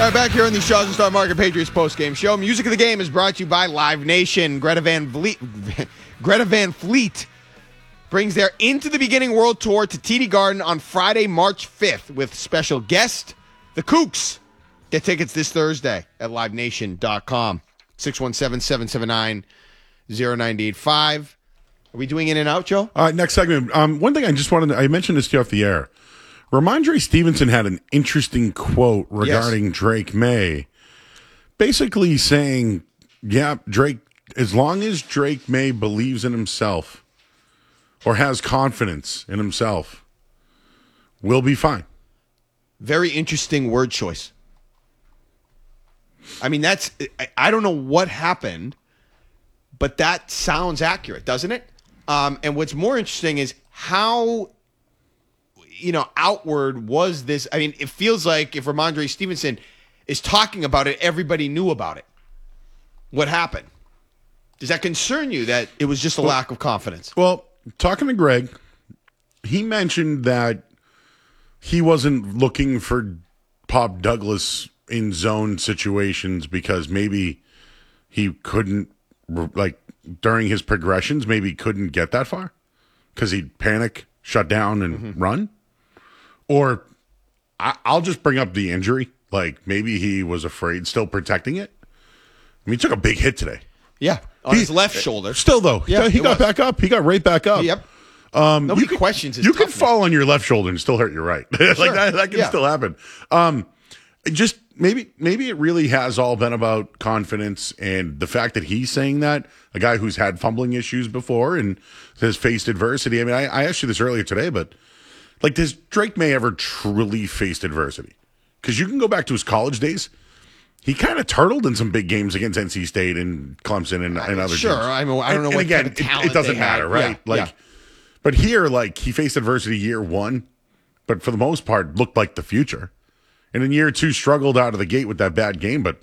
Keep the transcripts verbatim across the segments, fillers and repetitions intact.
All right, back here on the Shaw's and Star Market Patriots postgame show. Music of the Game is brought to you by Live Nation. Greta Van Fleet, Greta Van Fleet brings their Into the Beginning World Tour to T D Garden on Friday, March fifth with special guest, the Kooks. Get tickets this Thursday at live nation dot com. six one seven, seven seven nine, zero nine eight five. Are we doing in and out, Joe? All right, next segment. Um, one thing I just wanted to, I mentioned this to you off the air. Ramondre Stevenson had an interesting quote regarding yes. Drake May. Basically saying, yeah, Drake, as long as Drake May believes in himself or has confidence in himself, we'll be fine. Very interesting word choice. I mean, that's, I don't know what happened, but that sounds accurate, doesn't it? Um, and what's more interesting is how, you know, outward was this. I mean, it feels like if Ramondre Stevenson is talking about it, everybody knew about it. What happened? Does that concern you that it was just a well, lack of confidence? Well, talking to Greg, he mentioned that he wasn't looking for Pop Douglas in zone situations because maybe he couldn't, like, during his progressions, maybe he couldn't get that far because he'd panic, shut down, and mm-hmm. run. Or I, I'll just bring up the injury. Like, maybe he was afraid, still protecting it. I mean, he took a big hit today. Yeah, on he, his left shoulder. Still, though, yeah, he, he got was. back up. He got right back up. Yep. Um, Nobody you questions his You toughness. can fall on your left shoulder and still hurt your right. like Sure. that, that can yeah. still happen. Um, just maybe, maybe it really has all been about confidence and the fact that he's saying that, a guy who's had fumbling issues before and has faced adversity. I mean, I, I asked you this earlier today, but like, does Drake May ever truly faced adversity? Because you can go back to his college days. He kind of turtled in some big games against N C State and Clemson and, and other sure, teams. Sure, I mean, I don't know and, what and again, kind of talent it, it doesn't they matter, had. right? Yeah, like, yeah. But here, like, he faced adversity year one, but for the most part, looked like the future. And in year two, struggled out of the gate with that bad game, but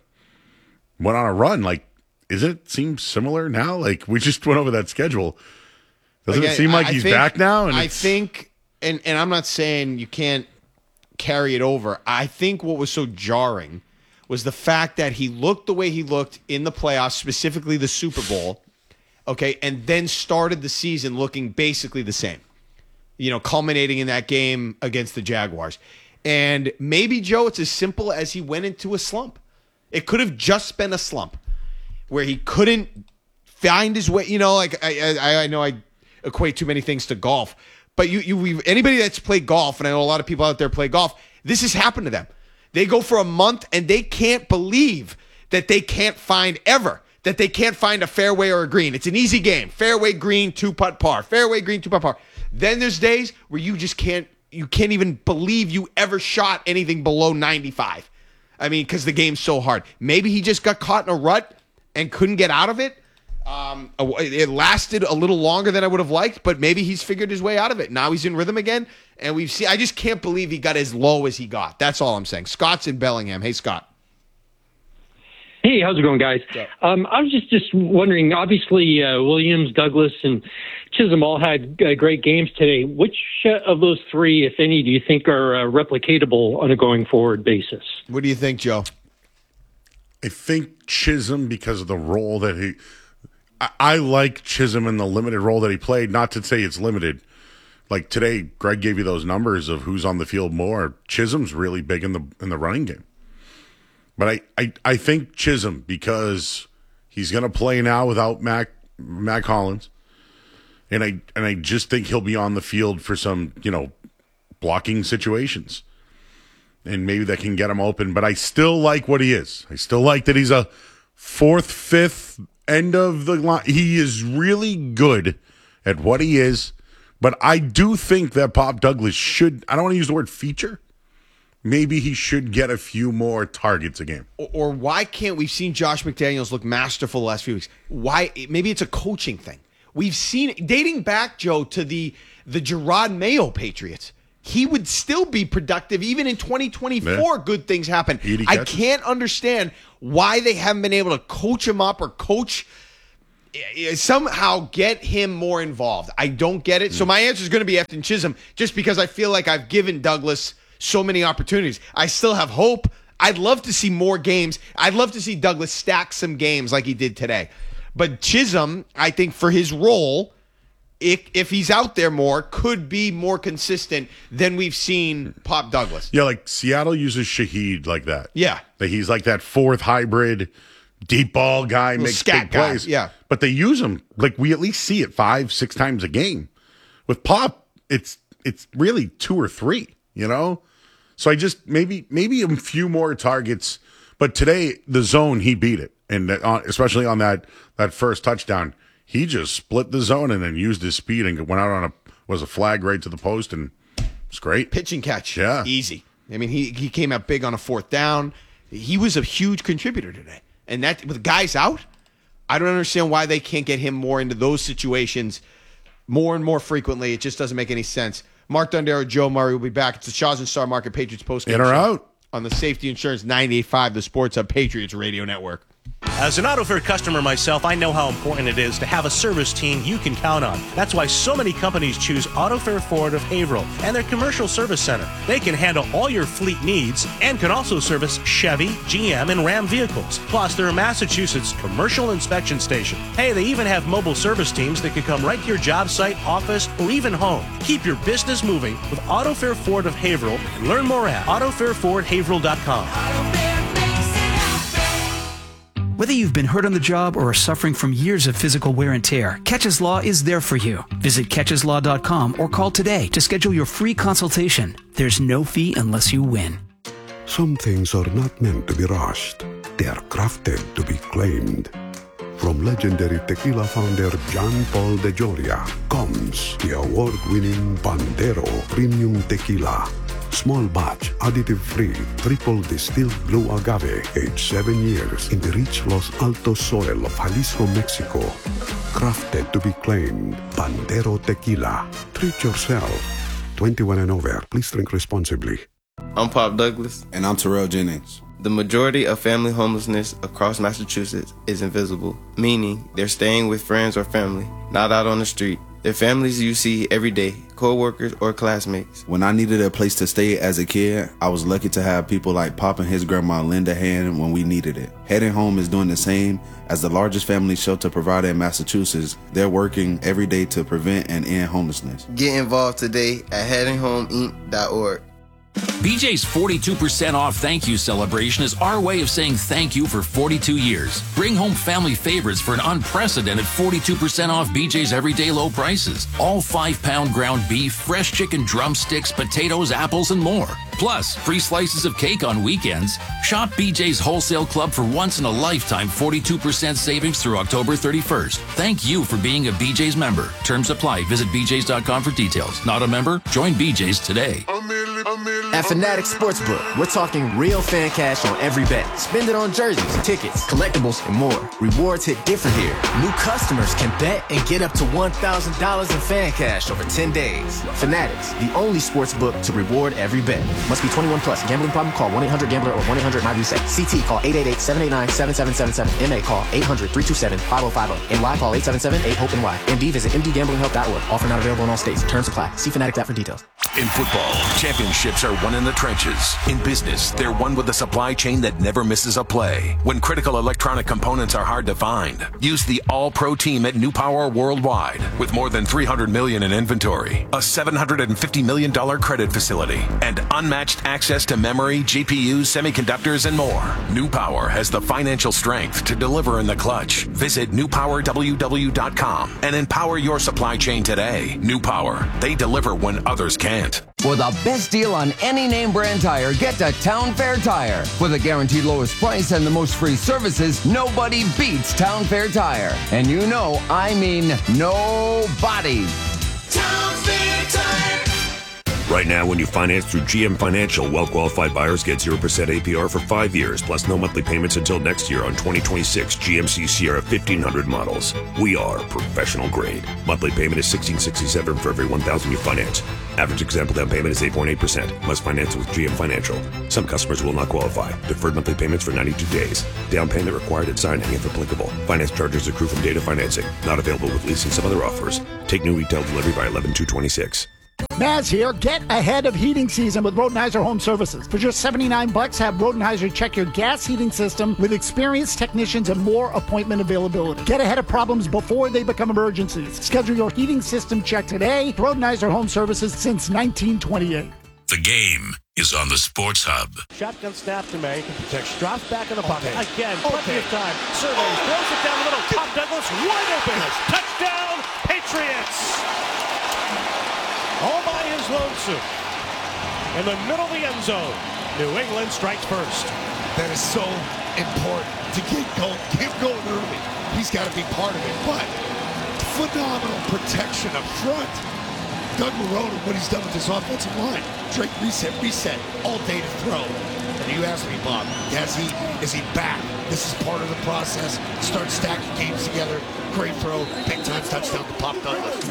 went on a run. Like, doesn't it seem similar now? Like, we just went over that schedule. Doesn't Again, it seem like I he's think, back now? And I think, and, and I'm not saying you can't carry it over. I think what was so jarring was the fact that he looked the way he looked in the playoffs, specifically the Super Bowl, okay, and then started the season looking basically the same, you know, culminating in that game against the Jaguars. And maybe, Joe, it's as simple as he went into a slump. It could have just been a slump where he couldn't find his way. You know, like I, I, I know I equate too many things to golf, but you, you, we've, anybody that's played golf, and I know a lot of people out there play golf, this has happened to them. They go for a month and they can't believe that they can't find ever, that they can't find a fairway or a green. It's an easy game. Fairway, green, two-putt par. Fairway, green, two-putt par. Then there's days where you just can't, you can't even believe you ever shot anything below ninety-five. I mean, because the game's so hard. Maybe he just got caught in a rut and couldn't get out of it. Um, it lasted a little longer than I would have liked, but maybe he's figured his way out of it. Now he's in rhythm again, and we've seen. I just can't believe he got as low as he got. That's all I'm saying. Scott's in Bellingham. Hey, Scott. Hey, how's it going, guys? Yeah. Um, I was just, just wondering, obviously, uh, Williams, Douglas, and Chisholm all had uh, great games today. Which uh, of those three, if any, do you think are uh, replicatable on a going forward basis? What do you think, Joe? I think Chisholm, because of the role that he... I, I like Chisholm in the limited role that he played, not to say it's limited. Like today, Greg gave you those numbers of who's on the field more. Chisholm's really big in the in the running game. But I, I, I think Chisholm, because he's going to play now without Mac Mac Hollins, and I and I just think he'll be on the field for some, you know, blocking situations, and maybe that can get him open. But I still like what he is. I still like that he's a fourth, fifth end of the line. He is really good at what he is. But I do think that Pop Douglas should, I don't want to use the word feature, maybe he should get a few more targets a game. Or, or why can't, we've seen Josh McDaniels look masterful the last few weeks. Why, maybe it's a coaching thing. We've seen, dating back, Joe, to the, the Gerard Mayo Patriots. He would still be productive even in twenty twenty-four. Yeah. Good things happen. I can't understand why they haven't been able to coach him up or coach, somehow get him more involved. I don't get it. Mm. So my answer is going to be Efton Chisholm, just because I feel like I've given Douglas so many opportunities. I still have hope. I'd love to see more games. I'd love to see Douglas stack some games like he did today. But Chisholm, I think for his role, if, if he's out there more, could be more consistent than we've seen Pop Douglas. Yeah, like Seattle uses Shaheed like that. Yeah. That he's like that fourth hybrid deep ball guy, makes scat big guy, plays. yeah. But they use him. Like we at least see it five, six times a game. With Pop, it's it's really two or three, you know? So I just maybe maybe a few more targets. But today, the zone, he beat it. And that, uh, especially on that that first touchdown, he just split the zone and then used his speed and went out on a was a flag right to the post, and it's great. Pitch and catch. Yeah. Easy. I mean, he, he came out big on a fourth down. He was a huge contributor today. And that with guys out, I don't understand why they can't get him more into those situations more and more frequently. It just doesn't make any sense. Mark Dondero, Joe Murray will be back. It's the Shaw's and Star Market Patriots postgame In or show out? on the Safety Insurance ninety-eight point five, the Sports Hub Patriots Radio Network. As an AutoFair customer myself, I know how important it is to have a service team you can count on. That's why so many companies choose AutoFair Ford of Haverhill and their commercial service center. They can handle all your fleet needs and can also service Chevy, G M, and Ram vehicles. Plus, they're a Massachusetts commercial inspection station. Hey, they even have mobile service teams that can come right to your job site, office, or even home. Keep your business moving with AutoFair Ford of Haverhill and learn more at auto fair ford haverhill dot com. Whether you've been hurt on the job or are suffering from years of physical wear and tear, Catches Law is there for you. Visit catches law dot com or call today to schedule your free consultation. There's no fee unless you win. Some things are not meant to be rushed. They are crafted to be claimed. From legendary tequila founder John Paul de Joria comes the award-winning Bandero Premium Tequila. Small batch, additive-free, triple distilled blue agave, aged seven years in the rich Los Altos soil of Jalisco, Mexico. Crafted to be claimed, Bandero Tequila. Treat yourself. twenty-one and over. Please drink responsibly. I'm Pop Douglas. And I'm Terrell Jennings. The majority of family homelessness across Massachusetts is invisible, meaning they're staying with friends or family, not out on the street. They're families you see every day, co-workers or classmates. When I needed a place to stay as a kid, I was lucky to have people like Pop and his grandma lend a hand when we needed it. Heading Home is doing the same. As the largest family shelter provider in Massachusetts, they're working every day to prevent and end homelessness. Get involved today at heading home inc dot org. B J's forty-two percent off thank you celebration is our way of saying thank you for forty-two years. Bring home family favorites for an unprecedented forty-two percent off B J's everyday low prices. All five pound ground beef, fresh chicken drumsticks, potatoes, apples, and more. Plus, free slices of cake on weekends. Shop B J's Wholesale Club for once in a lifetime forty-two percent savings through October thirty-first. Thank you for being a B J's member. Terms apply. Visit b j's dot com for details. Not a member? Join B J's today. At Fanatics Sportsbook, we're talking real fan cash on every bet. Spend it on jerseys, tickets, collectibles, and more. Rewards hit different here. New customers can bet and get up to one thousand dollars in fan cash over ten days. Fanatics, the only sportsbook to reward every bet. Must be twenty-one plus. Gambling problem? Call one eight hundred gambler or one eight hundred my reset. C T call eight eight eight, seven eight nine, seven seven seven seven. M A call eight hundred, three two seven, five zero five zero. N Y call eight seven seven, eight hope N Y. M D visit m d gambling help dot org. Offer not available in all states. Terms apply. See Fanatics app for details. In football, championships are won in the trenches. In business, they're won with a supply chain that never misses a play. When critical electronic components are hard to find, use the all-pro team at New Power Worldwide. With more than three hundred million dollars in inventory, a seven hundred fifty million dollars credit facility, and unmatched access to memory, G P Us, semiconductors, and more. New Power has the financial strength to deliver in the clutch. Visit new power w w dot com and empower your supply chain today. New Power, they deliver when others can't. For the best deal on any name brand tire, get to Town Fair Tire. For the guaranteed lowest price and the most free services, nobody beats Town Fair Tire. And you know, I mean nobody. Town Fair Tire. Right now, when you finance through G M Financial, well-qualified buyers get zero percent A P R for five years, plus no monthly payments until next year on twenty twenty-six G M C Sierra fifteen hundred models. We are professional grade. Monthly payment is sixteen sixty-seven for every one thousand you finance. Average example down payment is eight point eight percent. Must finance with G M Financial. Some customers will not qualify. Deferred monthly payments for ninety-two days. Down payment required at signing if applicable. Finance charges accrue from data financing. Not available with lease and some other offers. Take new retail delivery by eleven two twenty-six. Maz here. Get ahead of heating season with Rodenizer Home Services. For just seventy-nine bucks, have Rodenizer check your gas heating system with experienced technicians and more appointment availability. Get ahead of problems before they become emergencies. Schedule your heating system check today. Rodenizer Home Services since nineteen twenty-eight. The game is on the Sports Hub. Shotgun snap to May. Protects Strauss back in the pocket. Okay. Again, plenty Okay. of time. Surveys, throws it down the middle. Tom Douglas wide open. Touchdown, Patriots. All by his lonesome. In the middle of the end zone. New England strikes first. That is so important to get going, get going early. He's got to be part of it, but phenomenal protection up front. Doug Marrone, what he's done with this offensive line. Drake reset, reset, all day to throw. And you ask me, Bob, has he, is he back? This is part of the process. Start stacking games together. Great throw, big time touchdown to Pop Douglas.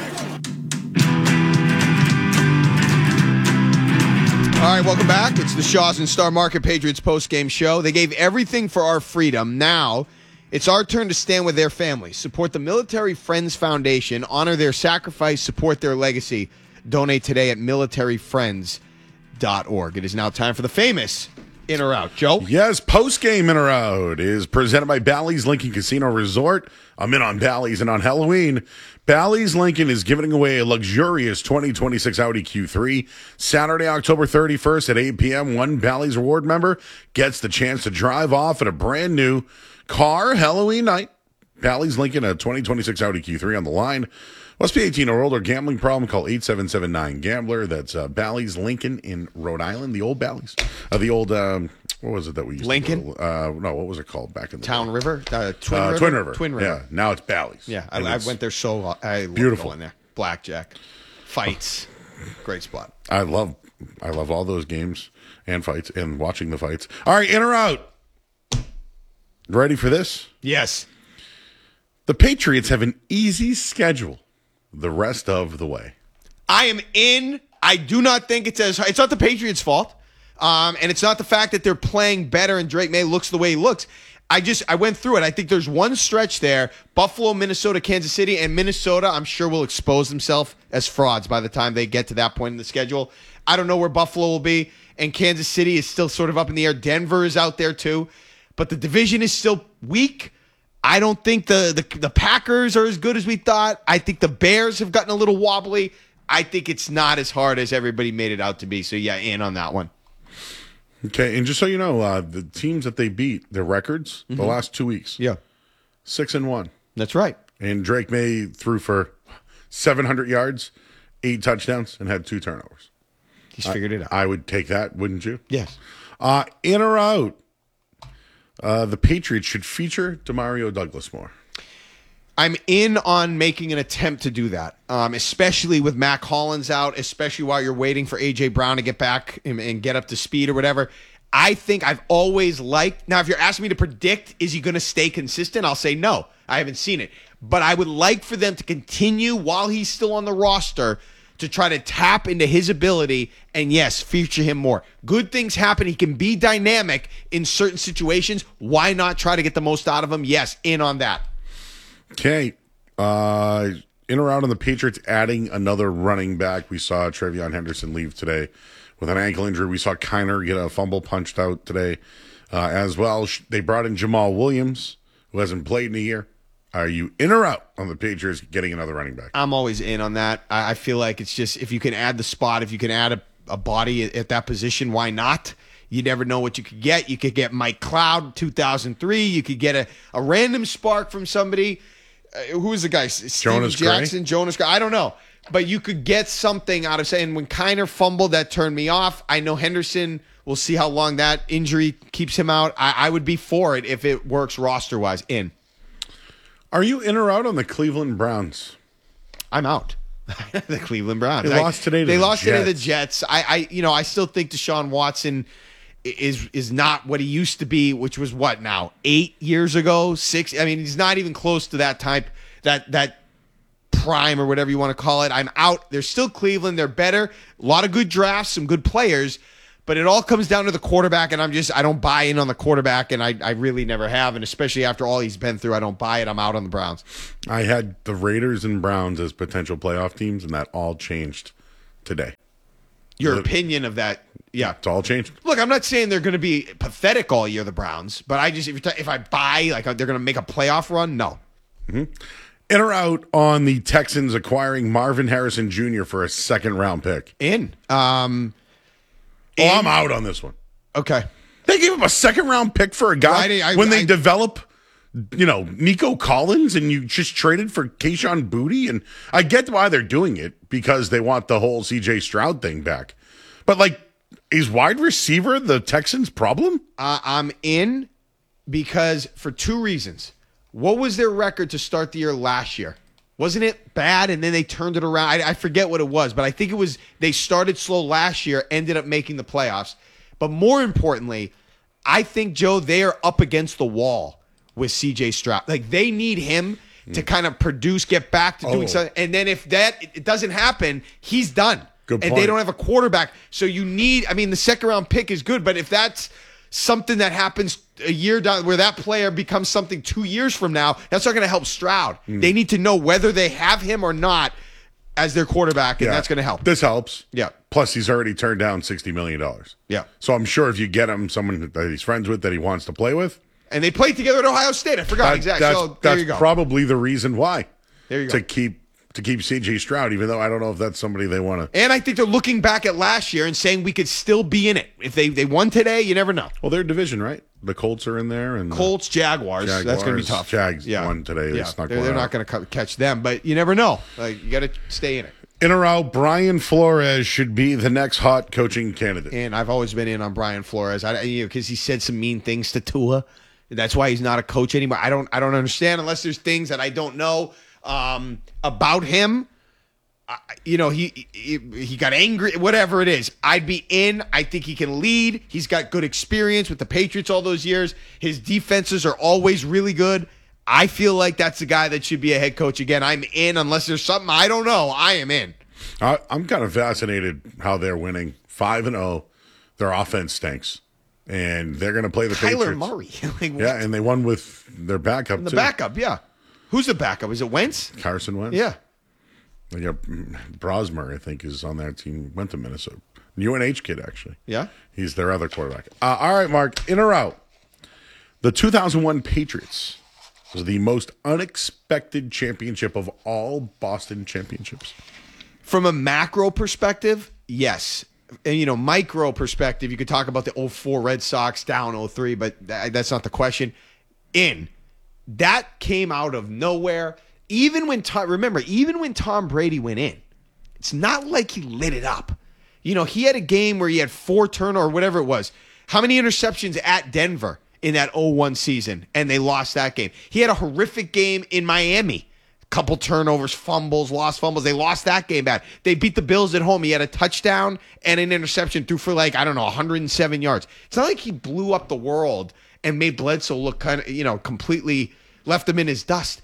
All right, welcome back. It's the Shaws and Star Market Patriots post-game show. They gave everything for our freedom. Now, it's our turn to stand with their families. Support the Military Friends Foundation. Honor their sacrifice. Support their legacy. Donate today at military friends dot org. It is now time for the famous In or Out. Joe? Yes, post-game In or Out is presented by Bally's Lincoln Casino Resort. I'm in on Bally's, and on Halloween, Bally's Lincoln is giving away a luxurious twenty twenty-six Audi Q three. Saturday, October thirty-first at eight p.m., one Bally's Reward member gets the chance to drive off in a brand new car Halloween night. Bally's Lincoln, a twenty twenty-six Audi Q three on the line. Must be eighteen or older. Gambling problem? Call eight seven seven nine gambler. That's uh, Bally's Lincoln in Rhode Island. The old Bally's. Uh, the old, um, what was it that we used Lincoln? to go to? Uh, no, what was it called back in the Town day? River? Uh, Twin Uh, River? Twin River. Twin River. Yeah, now it's Bally's. Yeah, I, And I it's went there so long. I love beautiful. going there. Blackjack. Fights. Great spot. I love, I love all those games and fights and watching the fights. All right, In or Out. Ready for this? Yes. The Patriots have an easy schedule the rest of the way. I am in. I do not think it's as it's not the Patriots' fault. Um, and it's not the fact that they're playing better and Drake May looks the way he looks. I just I went through it. I think there's one stretch there, Buffalo, Minnesota, Kansas City, and Minnesota I'm sure will expose themselves as frauds by the time they get to that point in the schedule. I don't know where Buffalo will be, and Kansas City is still sort of up in the air. Denver is out there too. But the division is still weak. I don't think the, the the Packers are as good as we thought. I think the Bears have gotten a little wobbly. I think it's not as hard as everybody made it out to be. So, yeah, in on that one. Okay, and just so you know, uh, the teams that they beat, their records, Mhm. the last two weeks. Yeah. Six and one. That's right. And Drake May threw for seven hundred yards, eight touchdowns, and had two turnovers. He's figured it out. I would take that, wouldn't you? Yes. Uh, in or out, uh, the Patriots should feature Demario Douglas more. I'm in on making an attempt to do that, um, especially with Mac Hollins out, especially while you're waiting for A J. Brown to get back and, and get up to speed or whatever. I think I've always liked. Now, if you're asking me to predict, is he going to stay consistent? I'll say no. I haven't seen it. But I would like for them to continue while he's still on the roster to try to tap into his ability and, yes, feature him more. Good things happen. He can be dynamic in certain situations. Why not try to get the most out of him? Yes, in on that. Okay. Uh, in or out on the Patriots adding another running back. We saw Trevion Henderson leave today with an ankle injury. We saw Kiner get a fumble punched out today uh, as well. They brought in Jamal Williams, who hasn't played in a year. Are you in or out on the Patriots getting another running back? I'm always in on that. I I feel like it's just if you can add the spot, if you can add a, a body at, at that position, why not? You never know what you could get. You could get Mike Cloud, two thousand three. You could get a, a random spark from somebody. Uh, who was the guy? Steve Jonas Gray? Jackson, Jonas Gray. I don't know. But you could get something out of saying when Kiner fumbled, that turned me off. I know Henderson, we'll see how long that injury keeps him out. I, I would be for it if it works roster-wise. In. Are you in or out on the Cleveland Browns? I'm out. The Cleveland Browns. They I- lost today to They the lost today to the Jets. Jets. I, I, you know, I still think Deshaun Watson is is not what he used to be, which was what now eight years ago, six. I mean, he's not even close to that type that that prime or whatever you want to call it. I'm out. They're still Cleveland. They're better. A lot of good drafts, some good players, but it all comes down to the quarterback. And I'm just I don't buy in on the quarterback, and I I really never have, and especially after all he's been through, I don't buy it. I'm out on the Browns. I had the Raiders and Browns as potential playoff teams, and that all changed today. Your The- opinion of that, yeah. It's all changed. Look, I'm not saying they're going to be pathetic all year, the Browns, but I just if, you're t- if I buy like they're going to make a playoff run, no. Mm-hmm. In or out on the Texans acquiring Marvin Harrison Junior for a second round pick? In. Um, oh, I'm out on this one. Okay. They gave him a second round pick for a guy Well, I- I- when they I- develop, you know, Nico Collins, and you just traded for Kayshon Boutte. And I get why they're doing it because they want the whole C J Stroud thing back. But like, is wide receiver the Texans' problem? Uh, I'm in because for two reasons. What was their record to start the year last year? Wasn't it bad? And then they turned it around. I, I forget what it was, but I think it was they started slow last year, ended up making the playoffs. But more importantly, I think, Joe, they are up against the wall with C J Stroud. Like, they need him to kind of produce, get back to doing Oh. something. And then if that it doesn't happen, he's done. Good and point. they don't have a quarterback. So you need, I mean, the second round pick is good, but if that's something that happens a year down where that player becomes something two years from now, that's not going to help Stroud. Mm. They need to know whether they have him or not as their quarterback, and Yeah. that's going to help. This helps. Yeah. Plus, he's already turned down sixty million dollars. Yeah. So I'm sure if you get him someone that he's friends with that he wants to play with, And they played together at Ohio State. I forgot that- exactly. that's, So there that's you go. probably the reason why. There you go. To keep to keep C J Stroud, even though I don't know if that's somebody they want to. And I think they're looking back at last year and saying we could still be in it. If they, they won today, you never know. Well, their division, right? The Colts are in there, and the Colts, Jaguars, that's going to be Jaguars, tough. Jags won today. They Yeah, snuck they're, one they're out. not going to catch them, but you never know. Like, you got to stay in it. In or out, Brian Flores should be the next hot coaching candidate. And I've always been in on Brian Flores. I, you know, because he said some mean things to Tua. That's why he's not a coach anymore. I don't, I don't understand unless there's things that I don't know um, about him. I, you know, he, he he got angry. Whatever it is, I'd be in. I think he can lead. He's got good experience with the Patriots all those years. His defenses are always really good. I feel like that's the guy that should be a head coach again. I'm in unless there's something I don't know. I am in. I, I'm kind of fascinated how they're winning five and zero. Their offense stinks, and they're going to play the Kyler Patriots. Murray. Like, what? Yeah, and they won with their backup The too. backup, yeah. Who's the backup? Is it Wentz? Carson Wentz. Yeah. They got Brosmer, I think, is on that team. Went to Minnesota. U N H kid, actually. Yeah. He's their other quarterback. Uh, all right, Mark. In or out? The two thousand one Patriots was the most unexpected championship of all Boston championships. From a macro perspective, yes. And, you know, micro perspective, you could talk about the oh four Red Sox down oh three, but that, that's not the question. In. That came out of nowhere. Even when Tom, remember, even when Tom Brady went in, it's not like he lit it up. You know, he had a game where he had four turn or whatever it was. How many interceptions at Denver in that oh one season? And they lost that game. He had a horrific game in Miami. Couple turnovers, fumbles, lost fumbles. They lost that game bad. They beat the Bills at home. He had a touchdown and an interception, threw for like, I don't know, one hundred seven yards. It's not like he blew up the world and made Bledsoe look kind of, you know, completely left him in his dust.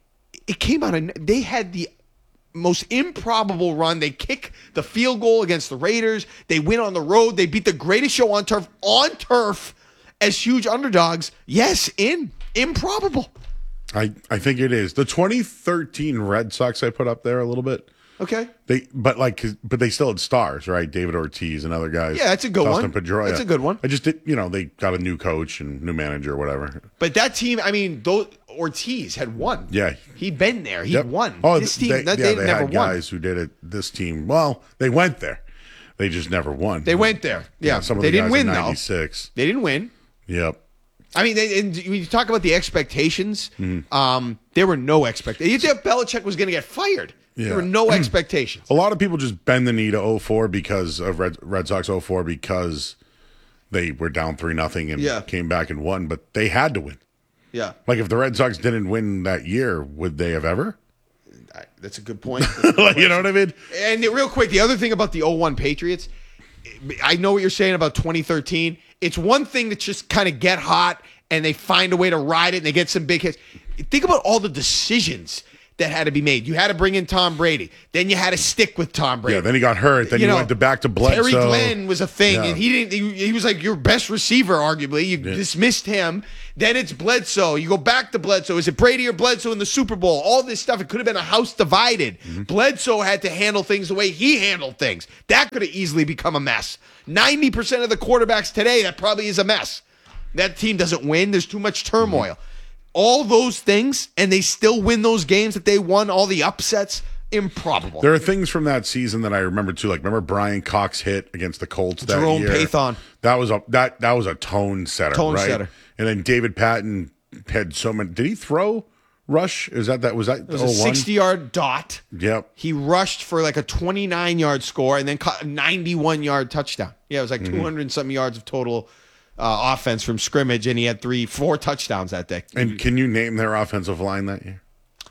It came out of, they had the most improbable run. They kick the field goal against the Raiders. They win on the road. They beat the greatest show on turf, on turf as huge underdogs. Yes, in. Improbable. I, I think it is. The twenty thirteen Red Sox I put up there a little bit. Okay. They but like but they still had stars, right? David Ortiz and other guys. Yeah, that's a good Dustin one. Pedroia. That's a good one. I just did, you know, they got a new coach and new manager or whatever. But that team, I mean, those, Ortiz had won. Yeah. He'd been there. He Yep. won. Oh, this team, they, that, yeah, they, they never had won. guys who did it. This team, well, they went there. They just never won. They went there. Yeah. some of they the didn't guys win, in though. ninety-six. They didn't win. Yep. I mean, they, and when you talk about the expectations, Mhm. um, there were no expectations. You think Belichick was going to get fired. Yeah. There were no expectations. A lot of people just bend the knee to oh four because of Red, Red Sox oh four because they were down three nothing and Yeah. came back and won, but they had to win. Yeah. Like if the Red Sox didn't win that year, would they have ever? I- That's a good point. That's a good Like, you know what I mean? And the- real quick, the other thing about the oh one Patriots, I know what you're saying about twenty thirteen. It's one thing to just kind of get hot and they find a way to ride it and they get some big hits. Think about all the decisions that had to be made. You had to bring in Tom Brady. Then you had to stick with Tom Brady. Yeah, then he got hurt. Then you you know, went to back to Bledsoe. Terry Glenn was a thing, Yeah. and he didn't. He, he was like your best receiver, arguably. You Yeah. dismissed him. Then it's Bledsoe. You go back to Bledsoe. Is it Brady or Bledsoe in the Super Bowl? All this stuff. It could have been a house divided. Mm-hmm. Bledsoe had to handle things the way he handled things. That could have easily become a mess. ninety percent of the quarterbacks today, that probably is a mess. That team doesn't win. There's too much turmoil. Mm-hmm. All those things, and they still win those games that they won, all the upsets, improbable. There are things from that season that I remember too. Like remember Brian Cox hit against the Colts that Jerome year. Pathon. That was a that that was a tone setter. Tone right? setter. And then David Patton had so many. Did he throw rush? Is that that was that? It was a oh one? sixty-yard dot. Yep. He rushed for like a twenty-nine-yard score and then caught a ninety-one-yard touchdown. Yeah, it was like Mhm. two hundred and something yards of total uh, offense from scrimmage, and he had three, four touchdowns that day. And can you name their offensive line that year?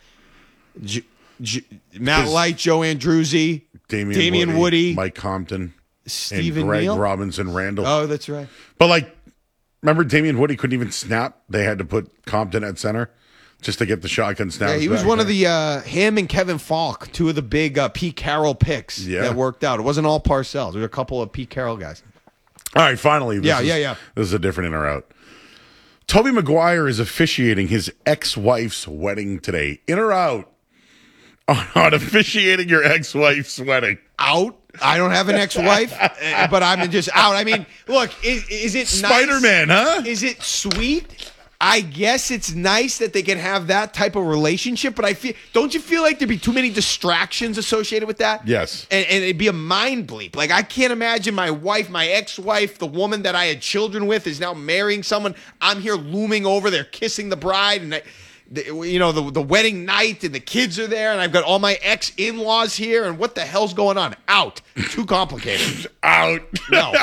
J- J- Matt Light, Joe Andruzzi, Damian, Damian Woody, Woody, Mike Compton, Stephen and Greg Neal? Robinson Randall. Oh, that's right. But like, remember Damian Woody couldn't even snap. They had to put Compton at center just to get the shotgun snap. Yeah, he was one of the uh, him and Kevin Falk, two of the big uh, Pete Carroll picks Yeah. that worked out. It wasn't all Parcells. There were a couple of Pete Carroll guys. All right, finally. This Yeah, is, yeah, yeah. This is a different in or out. Toby Maguire is officiating his ex-wife's wedding today. In or out on, on officiating your ex-wife's wedding? Out. I don't have an ex-wife, uh, but I'm just out. I mean, look, is, is it Spider-Man, nice? huh? Is it sweet? I guess it's nice that they can have that type of relationship, but I feel, don't you feel like there'd be too many distractions associated with that? Yes. And, and it'd be a mind bleep. Like, I can't imagine my wife, my ex-wife, the woman that I had children with is now marrying someone. I'm here looming over, they're kissing the bride, and I, the, you know, the, the wedding night, and the kids are there, and I've got all my ex-in-laws here, and what the hell's going on? Out. Too complicated. Out. No.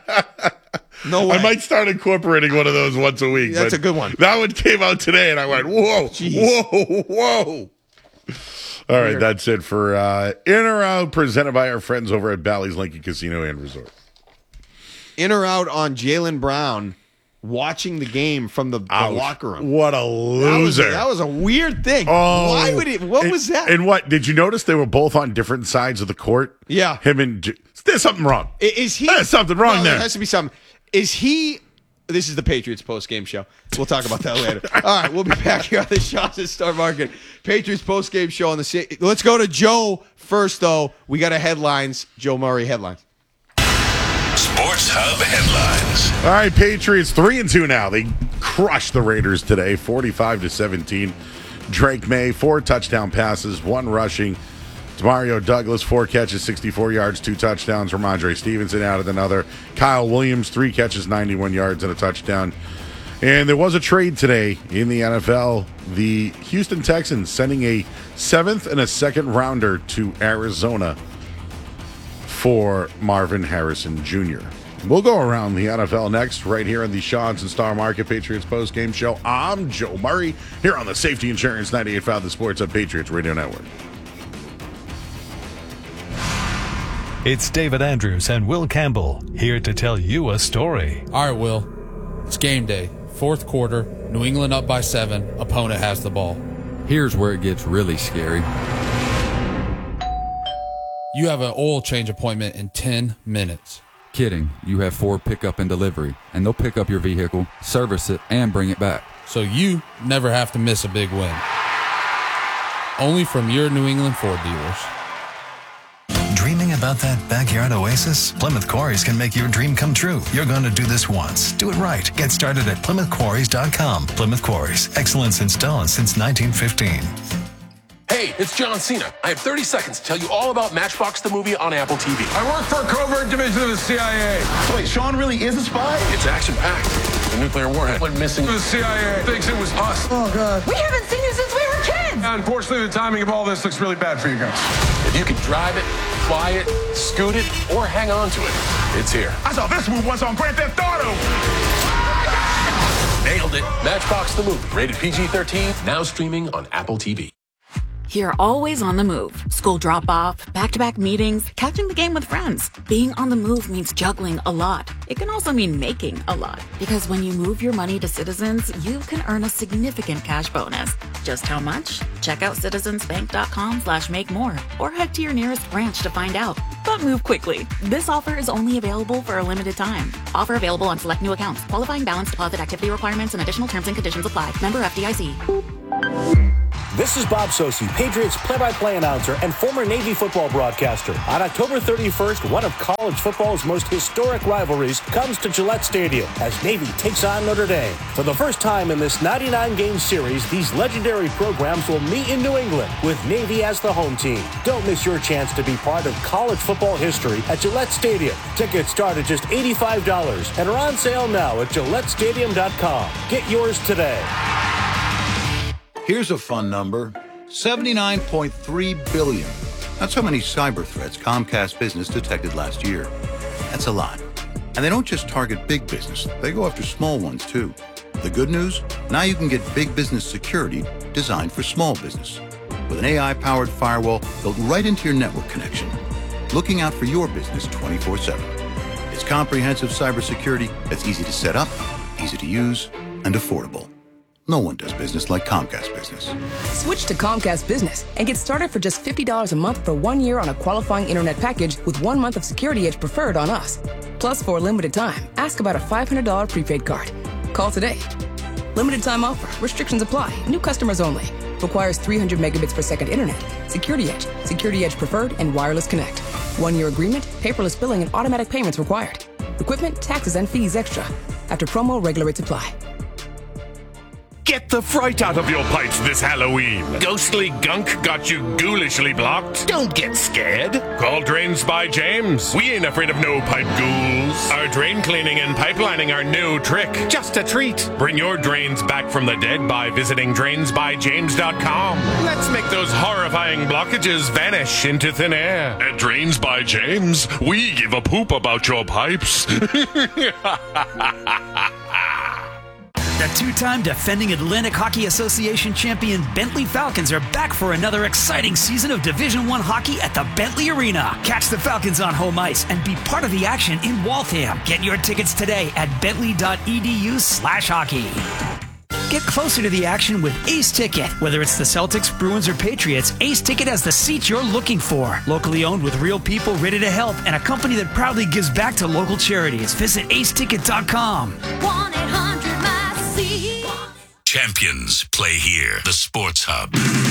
No way. I might start incorporating one of those once a week. That's but a good one. That one came out today, and I went, whoa, Jeez. whoa, whoa. All right, that's it for uh, In or Out, presented by our friends over at Bally's Lincoln Casino and Resort. In or out on Jaylen Brown watching the game from the, the Ouch. locker room. What a That was, loser. that was a weird thing. Oh, Why would it? What and, was that? And what did you notice? They were both on different sides of the court. Yeah, him and J- there's something wrong. I- Is he? There's something wrong No, there. There has to be something. Is he? This is the Patriots post game show. We'll talk about that later. All right, we'll be back here on the Shots at Star Market Patriots post game show on the. ci- Let's go to Joe first, though. We got a headlines. Joe Murray headlines. Sports Hub headlines. All right, Patriots three and two now. They crushed the Raiders today, forty-five to seventeen. Drake May four touchdown passes, one rushing. Demario Douglas four catches, sixty-four yards, two touchdowns. Ramondre Stevenson added another. Kyle Williams three catches, ninety-one yards and a touchdown. And there was a trade today in the N F L. The Houston Texans sending a seventh and a second rounder to Arizona for Marvin Harrison Junior We'll go around the N F L next, right here on the Shots and Star Market Patriots Post Game Show. I'm Joe Murray, here on the Safety Insurance ninety-eight point five The Sports Hub Patriots Radio Network. It's David Andrews and Will Campbell here to tell you a story. All right, Will. It's game day. Fourth quarter. New England up by seven. Opponent has the ball. Here's where it gets really scary. You have an oil change appointment in ten minutes. Kidding. You have Ford pickup and delivery, and they'll pick up your vehicle, service it, and bring it back. So you never have to miss a big win. Only from your New England Ford dealers. Dreaming about that backyard oasis? Plymouth Quarries can make your dream come true. You're going to do this once. Do it right. Get started at plymouth quarries dot com. Plymouth Quarries. Excellence in stone since nineteen fifteen. Hey, it's John Cena. I have thirty seconds to tell you all about Matchbox the movie on Apple T V. I work for a covert division of the C I A. Wait, Sean really is a spy? It's action-packed. The nuclear warhead went missing. The C I A thinks it was us. Oh, God. We haven't seen you since we were kids. Unfortunately, the timing of all this looks really bad for you guys. If you can drive it, fly it, scoot it, or hang on to it, it's here. I saw this move once on Grand Theft Auto. Nailed it. Matchbox the movie. Rated P G thirteen. Now streaming on Apple T V. You're always on the move. School drop-off, back-to-back meetings, catching the game with friends. Being on the move means juggling a lot. It can also mean making a lot. Because when you move your money to Citizens, you can earn a significant cash bonus. Just how much? Check out citizensbank.com slash make more or head to your nearest branch to find out. But move quickly. This offer is only available for a limited time. Offer available on select new accounts. Qualifying balance deposit activity requirements and additional terms and conditions apply. Member F D I C. This is Bob Sosi, Patriots play-by-play announcer and former Navy football broadcaster. On October thirty-first, one of college football's most historic rivalries comes to Gillette Stadium as Navy takes on Notre Dame. For the first time in this ninety-nine game series, these legendary programs will meet in New England with Navy as the home team. Don't miss your chance to be part of college football history at Gillette Stadium. Tickets start at just eighty-five dollars and are on sale now at gillette stadium dot com. Get yours today. Here's a fun number, seventy-nine point three billion. That's how many cyber threats Comcast Business detected last year. That's a lot. And they don't just target big business, they go after small ones too. The good news? Now you can get big business security designed for small business. With an A I-powered firewall built right into your network connection, looking out for your business twenty-four seven. It's comprehensive cybersecurity that's easy to set up, easy to use, and affordable. No one does business like Comcast Business. Switch to Comcast Business and get started for just fifty dollars a month for one year on a qualifying internet package with one month of Security Edge preferred on us. Plus, for a limited time, ask about a five hundred dollars prepaid card. Call today. Limited time offer. Restrictions apply. New customers only. Requires three hundred megabits per second internet. Security Edge. Security Edge preferred and wireless connect. One-year agreement, paperless billing, and automatic payments required. Equipment, taxes, and fees extra. After promo, regular rates apply. Get the fright out of your pipes this Halloween. Ghostly gunk got you ghoulishly blocked? Don't get scared. Call Drains by James. We ain't afraid of no pipe ghouls. Our drain cleaning and pipelining are no trick. Just a treat. Bring your drains back from the dead by visiting drains by james dot com. Let's make those horrifying blockages vanish into thin air. At Drains by James, we give a poop about your pipes. The two-time defending Atlantic Hockey Association champion Bentley Falcons are back for another exciting season of Division One hockey at the Bentley Arena. Catch the Falcons on home ice and be part of the action in Waltham. Get your tickets today at bentley.edu slash hockey. Get closer to the action with Ace Ticket. Whether it's the Celtics, Bruins, or Patriots, Ace Ticket has the seats you're looking for. Locally owned with real people ready to help and a company that proudly gives back to local charities. Visit ace ticket dot com. one eight hundred M Y C. Champions play here. The Sports Hub.